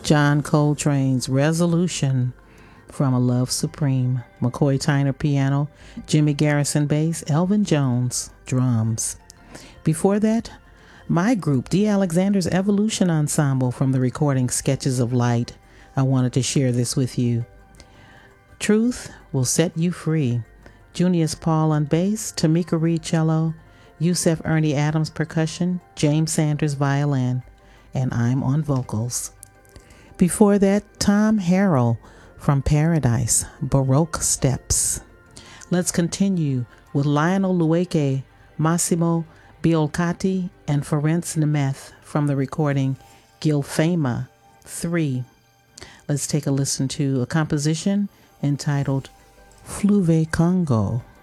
John Coltrane's Resolution from A Love Supreme. McCoy Tyner piano, Jimmy Garrison bass, Elvin Jones drums. Before that, my group, D. Alexander's Evolution Ensemble from the recording Sketches of Light. I wanted to share this with you. Truth Will Set You Free. Junius Paul on bass, Tamika Reed cello, Yusef Ernie Adams percussion, James Sanders violin, and I'm on vocals. Before that, Tom Harrell from Paradise, Baroque Steps. Let's continue with Lionel Lueke, Massimo Biolcati, and Ferenc Nemeth from the recording Gilfama 3. Let's take a listen to a composition entitled Fleuve Congo.